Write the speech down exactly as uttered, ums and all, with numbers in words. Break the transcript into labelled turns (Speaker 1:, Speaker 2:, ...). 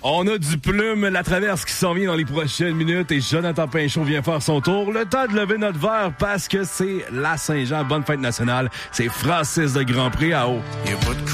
Speaker 1: On a du plume, la traverse qui s'en vient dans les prochaines minutes et Jonathan Pinchot vient faire son tour. Le temps de lever notre verre parce que c'est la Saint-Jean. Bonne fête nationale. C'est Francis de Grandpré à haut.